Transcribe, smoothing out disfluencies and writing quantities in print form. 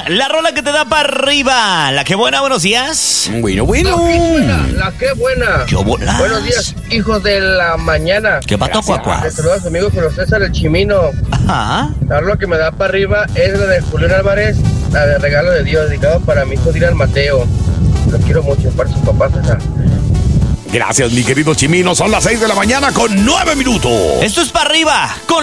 la rola que te da para arriba. La que buena, buenos días. Bueno. La que buena. ¿Qué bolas? Buenos días, hijos de la mañana. ¿Qué pasó, Cuacuá? Les saludo a su amigo Julio César el Chimino. Ajá. La rola que me da para arriba es la de Julián Álvarez, la de Regalo de Dios, dedicado para mi hijo Dylan Mateo. Lo quiero mucho, para sus papás, César. Gracias, mi querido Chimino. Son las 6 de la mañana con 9 minutos. Esto es para arriba con